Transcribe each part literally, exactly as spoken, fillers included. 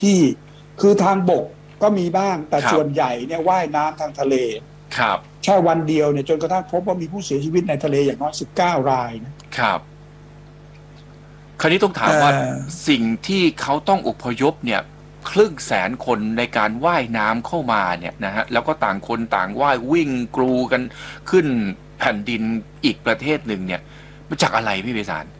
ที่คือทางบกก็มีบ้างแต่ส่วนใหญ่เนี่ยว่ายน้ำทางทะเลครับแค่วันเดียวเนี่ยจนกระทั่งพบว่ามีผู้เสียชีวิตในทะเลอย่างน้อยสิบเก้ารายนะครับคราวนี้ต้องถามว่าสิ่งที่เขาต้องอพยพเนี่ยครึ่งแสนคนในการว่ายน้ำเข้ามาเนี่ยนะฮะแล้วก็ต่างคนต่างว่ายวิ่งกรูกันขึ้นแผ่นดินอีกประเทศหนึ่งเนี่ยมาจากอะไรพี่เบสาร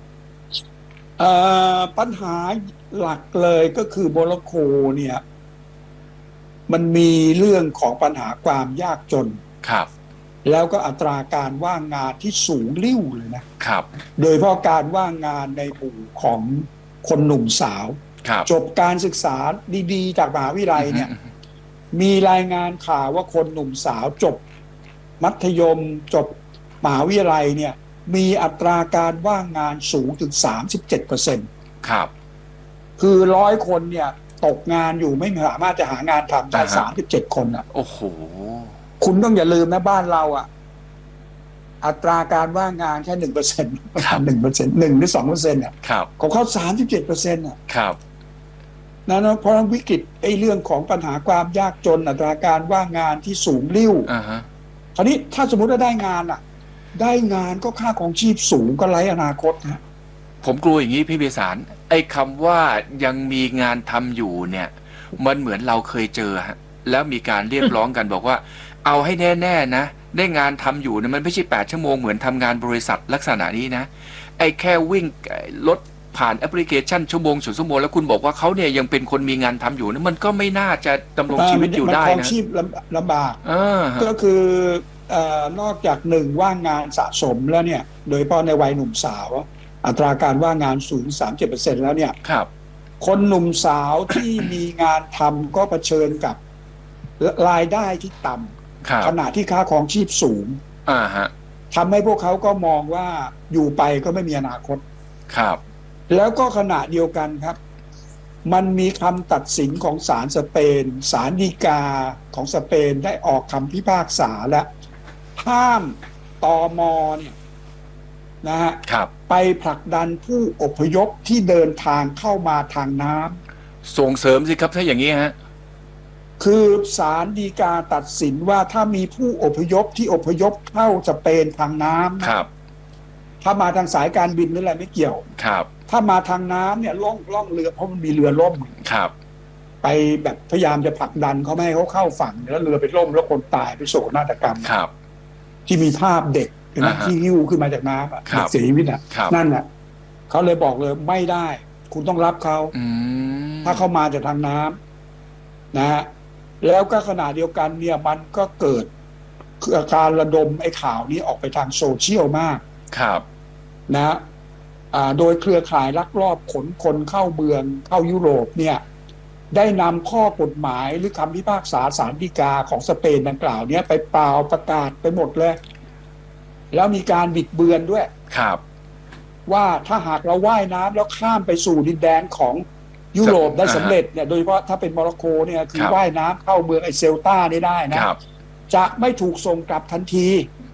ปัญหาหลักเลยก็คือโมร็อกโกเนี่ยมันมีเรื่องของปัญหาความยากจนครับแล้วก็อัตราการว่างงานที่สูงริ่วเลยนะครับโดยเฉพาะการว่างงานในหมู่ของคนหนุ่มสาวจบการศึกษาดีๆจากมหาวิทยาลัยเนี่ยมีรายงานข่าวว่าคนหนุ่มสาวจบมัธยมจบมหาวิทยาลัยเนี่ยมีอัตราการว่างงานสูงถึง สามสิบเจ็ดเปอร์เซ็นต์ครับคือร้อยคนเนี่ยตกงานอยู่ไม่สามารถจะหางานทำได้สามสิบเจ็ดคนอ่ะโอ้โหคุณต้องอย่าลืมนะบ้านเราอ่ะอัตราการว่างงานแค่หนึ่งเปอร์เซ็นต์หนึ่งเปอร์เซ็นต์หนึ่งหรือสองเปอร์เซ็นต์เนี่ยของเขาสามสิบเจ็ดเปอร์เซ็นต์อ่ะครับนะนะเพราะวิกฤตไอ้เรื่องของปัญหาความยากจนอัตราการว่างงานที่สูงริ่วอ่าฮะคราวนี้ถ้าสมมติว่าได้งานอ่ะได้งานก็ค่าของชีพสูงก็ไร้อนาคตนะผมกลัวอย่างนี้พี่เบสารไอ้คำว่ายังมีงานทำอยู่เนี่ยมันเหมือนเราเคยเจอฮะแล้วมีการเรียกร้องกันบอกว่าเอาให้แน่ๆนะได้งานทำอยู่เนี่ยมันไม่ใช่แปดชั่วโมงเหมือนทำงานบริษัทลักษณะนี้นะไอ้แค่วิ่งรถผ่านแอปพลิเคชันชั่วโมงชั่วโมงแล้วคุณบอกว่าเขาเนี่ยยังเป็นคนมีงานทำอยู่นะมันก็ไม่น่าจะดำรงชีวิตอยู่ได้นะมันครองชีพลำบากก็คือเอ่อนอกจากหนึ่งว่างงานสะสมแล้วเนี่ยโดยเฉพาะในวัยหนุ่มสาวอัตราการว่างงานสูง สามสิบเจ็ดเปอร์เซ็นต์ แล้วเนี่ยครับคนหนุ่มสาวที่มีงานทำก็เผชิญกับรายได้ที่ต่ำขณะที่ค่าครองชีพสูงอ่าฮะทำให้พวกเขาก็มองว่าอยู่ไปก็ไม่มีอนาคตครับแล้วก็ขณะเดียวกันครับมันมีคำตัดสินของศาลสเปนศาลฎีกาของสเปนได้ออกคำพิพากษาและห้ามตม.เนี่ยนะฮะไปผลักดันผู้อพยพที่เดินทางเข้ามาทางน้ำส่งเสริมสิครับถ้าอย่างนี้ฮะคือศาลฎีกาตัดสินว่าถ้ามีผู้อพยพที่อพยพเข้าสเปนทางน้ำครับถ้ามาทางสายการบินหรืออะไรไม่เกี่ยวครับถ้ามาทางน้ำเนี่ยล่องล่องเรือเพราะมันมีเรือล่มครับไปแบบพยายามจะผลักดันเขาไม่ให้เขาเข้าฝั่งแล้วเรือไปล่มแล้วคนตายไปโศกนาฏกรรมครับที่มีภาพเด็กที่หิ้วขึ้นมาจากน้ำอ่ะเสียชีวิตอ่ะนั่นแหละเขาเลยบอกเลยไม่ได้คุณต้องรับเขาถ้าเขามาจากทางน้ำนะฮะแล้วก็ขณะเดียวกันเนี่ยมันก็เกิดการระดมไอ้ข่าวนี้ออกไปทางโซเชียลมากครับนะโดยเครือข่ายลักลอบขนคนเข้าเมืองเข้ายุโรปเนี่ยได้นำข้อกฎหมายหรือคำพิพากษาศาลฎีกาของสเปนดังกล่าวนี้ไปเปล่าประกาศไปหมดเลยแล้วมีการบิดเบือนด้วยครับว่าถ้าหากเราว่ายน้ำแล้วข้ามไปสู่ดินแดนของยุโรปได้สำเร็จเนี่ยโดยเฉพาะถ้าเป็นโมร็อกโกเนี่ยคือว่ายน้ำเข้าเมืองไอเซลตานี่ได้นะจะไม่ถูกส่งกลับทันที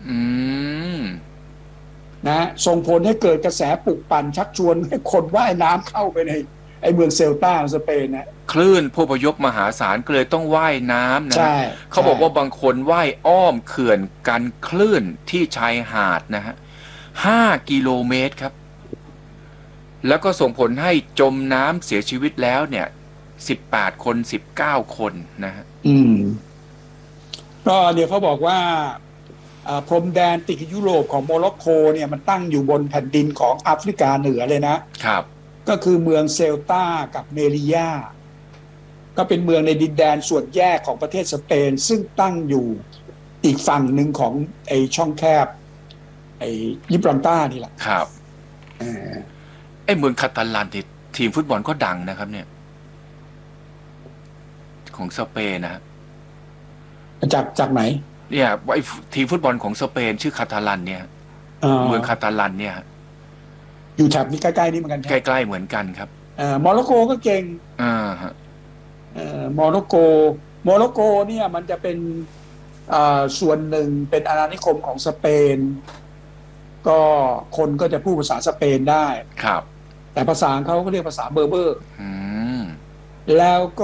นะส่งผลให้เกิดกระแสปลุกปั่นชักชวนให้คนว่ายน้ำเข้าไปในไอเมืองเซลตาของสเปนนะคลื่นผู้อพยพมหาศาลก็เลยต้องว่ายน้ำนะเขาบอกว่าบางคนว่ายอ้อมเขื่อนกันคลื่นที่ชายหาดนะฮะห้ากิโลเมตรครับแล้วก็ส่งผลให้จมน้ำเสียชีวิตแล้วเนี่ยสิบแปดคนสิบเก้าคนนะฮะอืมก็เดี๋ยวเขาบอกว่าพรมแดนติดยุโรปของโมร็อกโกเนี่ยมันตั้งอยู่บนแผ่นดินของแอฟริกาเหนือเลยนะครับก็คือเมืองเซลตากับเมลิยาก็เป็นเมืองในดินแดนส่วนแยกของประเทศสเปนซึ่งตั้งอยู่อีกฝั่งหนึ่งของไอช่องแคบไอยิบรัลตาร์นี่แหละครับไอเมืองคาตาลันที่ทีมฟุตบอลก็ดังนะครับเนี่ยของสเปนนะจากจากไหนเนี่ยไอทีมฟุตบอลของสเปนชื่อคาตาลันเนี่ยเมืองคาตาลันเนี่ยอยู่แถบนี้ใกล้ๆนี่เหมือนกันใกล้ๆเหมือนกันครับโมร็อกโกก็เก่งอ่าฮะโมร็อกโกโมร็อกโกเนี่ยมันจะเป็นส่วนหนึ่งเป็นอาณานิคมของสเปนก็คนก็จะพูดภาษาสเปนได้ครับแต่ภาษาเขาก็เรียกภาษาเบอร์เบอร์แล้วก็